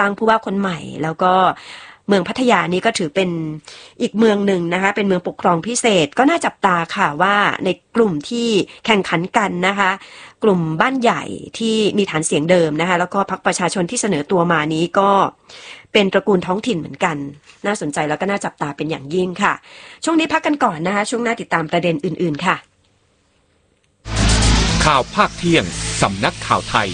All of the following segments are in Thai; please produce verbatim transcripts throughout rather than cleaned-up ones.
ตั้งผู้ว่าคนใหม่แล้วก็เมืองพัทยานี้ก็ถือเป็นอีกเมืองหนึ่งนะคะเป็นเมืองปกครองพิเศษก็น่าจับตาค่ะว่าในกลุ่มที่แข่งขันกันนะคะกลุ่มบ้านใหญ่ที่มีฐานเสียงเดิมนะคะแล้วก็พรรคประชาชนที่เสนอตัวมานี้ก็เป็นตระกูลท้องถิ่นเหมือนกันน่าสนใจแล้วก็น่าจับตาเป็นอย่างยิ่งค่ะช่วงนี้พักกันก่อนนะคะช่วงหน้าติดตามประเด็นอื่นๆค่ะข่าวภาคเที่ยงสำนักข่าวไทย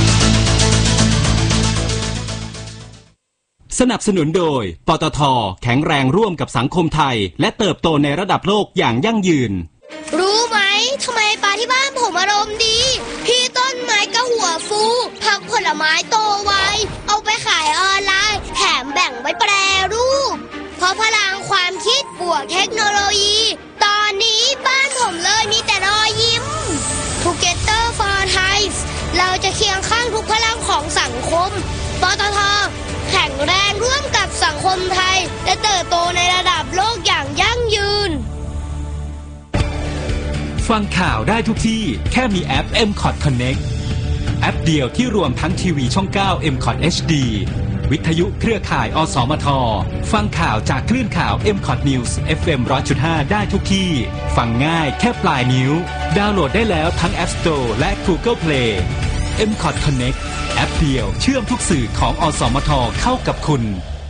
สนับสนุนโดยปตท.แข็งแรงร่วมกับสังคมไทยและเติบโตในระดับโลกอย่างยั่งยืนรู้ไหมทำไมปลาที่บ้านผมอารมณ์ดีพี่ต้นไม้ก็หัวฟูผักผลไม้โตไวเอาไปขายออนไลน์แถมแบ่งไว้แปรรูปเพราะพลังความคิดบวกเทคโนโลยีตอนนี้บ้านผมเลยมีแต่รอยยิ้ม Together for Thai เราจะเคียงข้างทุกพลังของสังคมปตท.แข็งแรงร่วมกับสังคมไทยและเติบโตในระดับโลกอย่างยั่งยืนฟังข่าวได้ทุกที่แค่มีแอป เอ็ม คอท Connect แอปเดียวที่รวมทั้งทีวีช่อง เก้า เอ็ม คอท เอช ดี วิทยุเครือข่ายอสมทฟังข่าวจากคลื่นข่าว เอ็ม คอท News เอฟ เอ็ม หนึ่งร้อยจุดห้า ได้ทุกที่ฟังง่ายแค่ปลายนิ้วดาวน์โหลดได้แล้วทั้ง App Store และ Google Play เอ็ม คอท Connect แอปเดียวเชื่อมทุกสื่อของอสมทเข้ากับคุณ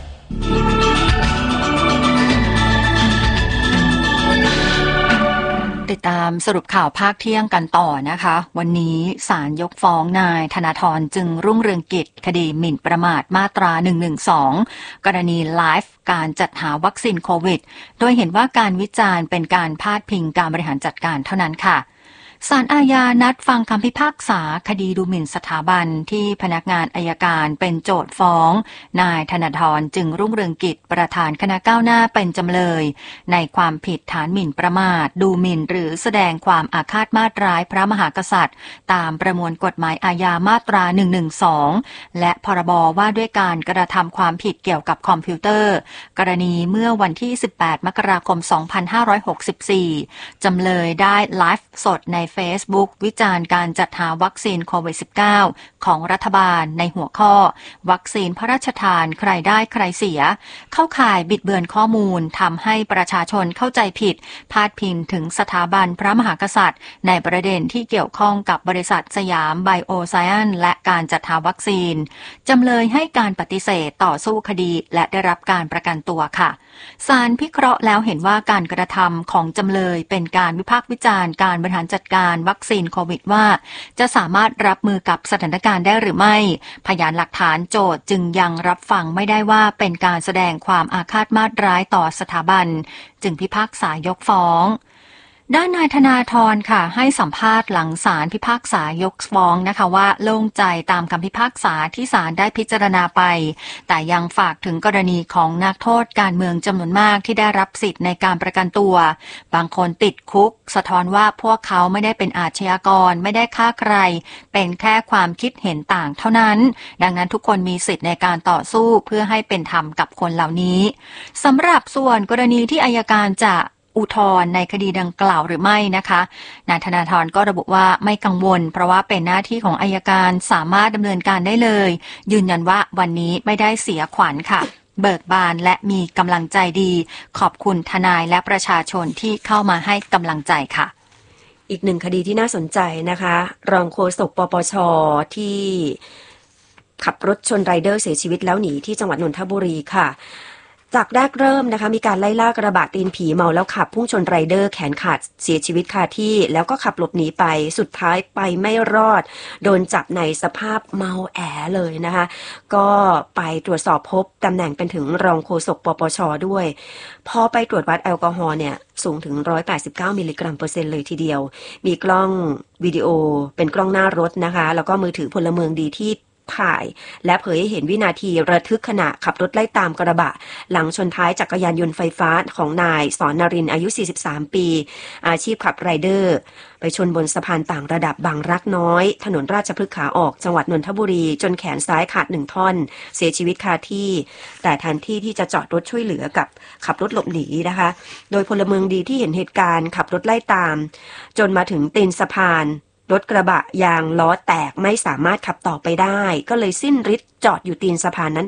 ติดตามสรุปข่าวภาคเที่ยงกันต่อนะคะวันนี้ศาลยกฟ้องนายธนาธรจึงรุ่งเรืองกิจคดีหมิ่นประมาทมาตราหนึ่งหนึ่งสองกรณีไลฟ์การจัดหาวัคซีนโควิดโดยเห็นว่าการวิจารณ์เป็นการพาดพิงการบริหารจัดการเท่านั้นค่ะศาลอาญานัดฟังคำพิพากษาคดีดูหมิ่นสถาบันที่พนักงานอัยการเป็นโจทก์ฟ้องนายธนาธรจึงรุ่งเรืองกิจประธานคณะก้าวหน้าเป็นจำเลยในความผิดฐานหมิ่นประมาทดูหมิ่นหรือแสดงความอาฆาตมาตร้ายพระมหากษัตริย์ตามประมวลกฎหมายอาญามาตราหนึ่งหนึ่งสองและพรบว่าด้วยการกระทำความผิดเกี่ยวกับคอมพิวเตอร์กรณีเมื่อวันที่สิบแปดมกราคมสองพันห้าร้อยหกสิบสี่จำเลยได้ไลฟ์สดในFacebook วิจารณ์การจัดหาวัคซีนโควิด สิบเก้า ของรัฐบาลในหัวข้อวัคซีนพระราชทานใครได้ใครเสียเข้าข่ายบิดเบือนข้อมูลทำให้ประชาชนเข้าใจผิดพาดพิงถึงสถาบันพระมหากษัตริย์ในประเด็นที่เกี่ยวข้องกับบริษัทสยามไบโอไซแอนซ์และการจัดหาวัคซีนจำเลยให้การปฏิเสธต่อสู้คดีและได้รับการประกันตัวค่ะศาลพิเคราะห์แล้วเห็นว่าการกระทำของจำเลยเป็นการวิพากษ์วิจารณ์การบริหารจัดการวัคซีนโควิดว่าจะสามารถรับมือกับสถานการณ์ได้หรือไม่พยานหลักฐานโจทก์จึงยังรับฟังไม่ได้ว่าเป็นการแสดงความอาฆาตมาตร้ายต่อสถาบันจึงพิพากษายกฟ้องด้านนายธนาธรค่ะให้สัมภาษณ์หลังศาลพิพากษายกฟ้องนะคะว่าโล่งใจตามคำพิพากษาที่ศาลได้พิจารณาไปแต่ยังฝากถึงกรณีของนักโทษการเมืองจำนวนมากที่ได้รับสิทธิ์ในการประกันตัวบางคนติดคุกสะท้อนว่าพวกเขาไม่ได้เป็นอาชญากรไม่ได้ฆ่าใครเป็นแค่ความคิดเห็นต่างเท่านั้นดังนั้นทุกคนมีสิทธิ์ในการต่อสู้เพื่อให้เป็นธรรมกับคนเหล่านี้สำหรับส่วนกรณีที่อัยการจะอุทธรณ์ในคดีดังกล่าวหรือไม่นะคะนายธนาธรก็ระบุว่าไม่กังวลเพราะว่าเป็นหน้าที่ของอัยการสามารถดำเนินการได้เลยยืนยันว่าวันนี้ไม่ได้เสียขวัญค่ะเบิกบานและมีกำลังใจดีขอบคุณทนายและประชาชนที่เข้ามาให้กำลังใจค่ะอีกหนึ่งคดีที่น่าสนใจนะคะรองโฆษกปปช.ที่ขับรถชนไรเดอร์เสียชีวิตแล้วหนีที่จังหวัดนนทบุรีค่ะจากแรกเริ่มนะคะมีการไล่ล่ากระบะตีนผีเมาแล้วขับพุ่งชนไรเดอร์แขนขาดเสียชีวิตคาที่แล้วก็ขับหลบหนีไปสุดท้ายไปไม่รอดโดนจับในสภาพเมาแอเลยนะคะก็ไปตรวจสอบพบตำแหน่งเป็นถึงรองโฆษกปปช.ด้วยพอไปตรวจวัดแอลกอฮอล์เนี่ยสูงถึงหนึ่งร้อยแปดสิบเก้ามิลลิกรัมเปอร์เซ็นต์เลยทีเดียวมีกล้องวิดีโอเป็นกล้องหน้ารถนะคะแล้วก็มือถือพลเมืองดีที่ถ่ายและเผยให้เห็นวินาทีระทึกขณะขับรถไล่ตามกระบะหลังชนท้ายจักรยานยนต์ไฟฟ้าของนายสอนนรินทร์อายุสี่สิบสามปีอาชีพขับไรเดอร์ไปชนบนสะพานต่างระดับบางรักน้อยถนนราชพฤกษ์ขาออกจังหวัดนนทบุรีจนแขนซ้ายขาดหนึ่งท่อนเสียชีวิตคาที่แต่แทนที่ที่จะจอดรถช่วยเหลือกับขับรถหลบหนีนะคะโดยพลเมืองดีที่เห็นเหตุการณ์ขับรถไล่ตามจนมาถึงตีนสะพานรถกระบะยางล้อแตกไม่สามารถขับต่อไปได้ก็เลยสิ้นฤทธิ์จอดอยู่ตีนสะพานนั้น